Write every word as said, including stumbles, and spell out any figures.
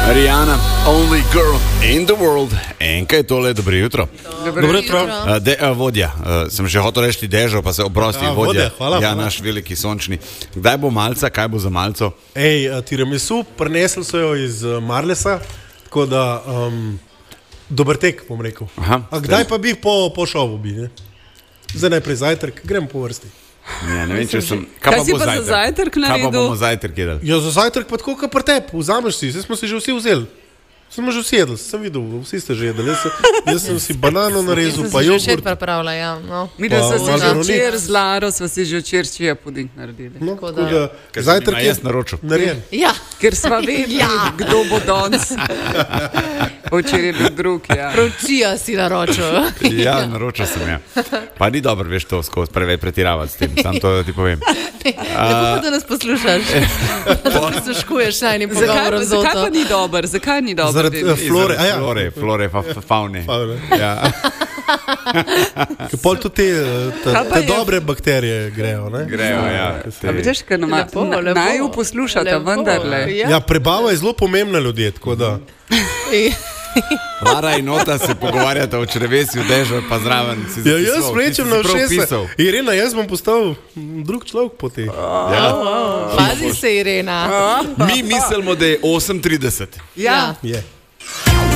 Rihanna, only girl in the world. Enka je tole, dobro jutro. Dobro jutro. Uh, de, uh, vodja, uh, sem že hotel reči Dežo, pa se oprosti, Ja, vodja. vodja, hvala, ja, hvala. naš veliki sončni. Kdaj bo malca, kaj bo za malco? Ej, a tiramisu, prinesli so jo iz uh, Marlesa, tako da um, dober tek, bom rekel. Aha, A kdaj pa bi po, po šovu bi, ne? Zdaj najprej zajtrk, gremo po vrsti. Ja, ne vem, če sem... Kaj si bo pa za zajtrk Kaj pa naredil? bomo zajtrk jedli? Ja, za zajtrk pa tako, kot pri tebi, vzameš si, zdaj smo si že vsi vzeli. Smo že vsi jedli, sem videl, vsi ste že jedli. Jaz, sem- jaz sem si banano narezal, pa Jaz sem si že jogurt. pripravila, ja. No. Mi da Pa smo se že makaronik. včer z Laro, smo si že včer čija puding naredili. No, Tako tako da- da, Ker sem zajtrk jima je jaz naročil. narejen. Ja, Ker sva vedeli, Ja. kdo bo danes. Včer je bil drug, ja. pročija si naročil. Ja, naročil sem, ja. Pa ni dobro, veš, to skozi preveč pretiravati s tem, sam to da ti povem. Lepo pa, da nas poslušaš. Da prisluškuješ najnim Zakaj, pogovorom z zakaj pa Oto. ni dober? Zakaj ni dober? Zaradi Denis? uh, flore, a ja. Flore, flore, fa, fa, faune. Favne. Ja. Ker pol tudi te, uh, te, Kaj pa te je? dobre bakterije grejo, ne? Grejo, ja. A vidiš, kaj nama, Lepo, na, lepo. naj jo poslušate, Lepo, vendarle. Ja. Ja, prebava je zelo pomembna ljudje, tako da. Lara in Ota se pogovarjata o črevesju, Dežo pa zraven si Ja, zapisoval. jaz Ti vlečem si na si prav ušesa. pisal. Irena, jaz bom postal mm, drug človek po tej. Ja. Pazi se, Irena. Mi mislimo, da je osem trideset. Ja, Je.